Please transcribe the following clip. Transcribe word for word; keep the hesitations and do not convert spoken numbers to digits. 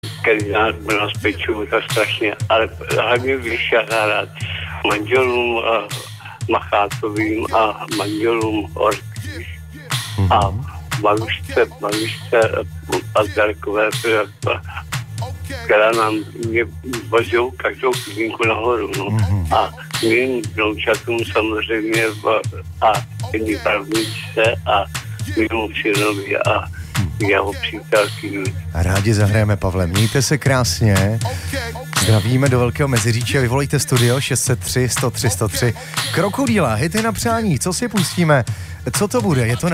který nás, nás pečují tak strašně, ale hlavně bych chtěl rád manželům uh, Machátovým a manželům Ortiz a Marušce, Marušce a Darkové, která nám mě vozou každou chvilinku nahoru. No. Mm-hmm. A mým vnoučatům samozřejmě v, a jedný pravničce a mému synovi a jeho přítelkyni. Rádi zahrajeme, Pavle. Mějte se krásně. Zdravíme do Velkého Meziříčí a vyvolejte studio šest set tři sto tři sto tři. Krokodýla, hity na přání. Co si pustíme? Co to bude? Je to